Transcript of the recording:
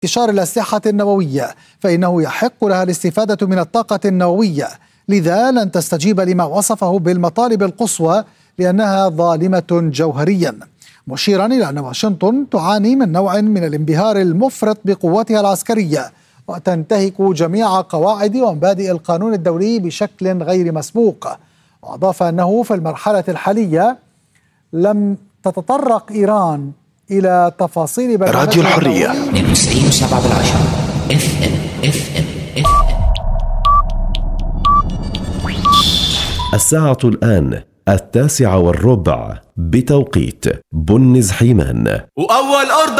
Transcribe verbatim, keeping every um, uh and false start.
انتشار الأسلحة النووية، فإنه يحق لها الاستفادة من الطاقة النووية، لذا لن تستجيب لما وصفه بالمطالب القصوى لأنها ظالمة جوهريا، مشيرا إلى أن واشنطن تعاني من نوع من الانبهار المفرط بقوتها العسكرية وتنتهك جميع قواعد ومبادئ القانون الدولي بشكل غير مسبوق. وأضاف أنه في المرحلة الحالية لم تتطرق إيران إلى تفاصيل راديو الحرية اثنين وتسعين وسبعة بالعشرة اف ام اف ام اف ام. الساعة الآن التاسعة والربع بتوقيت بنز حيمان. وأول أرض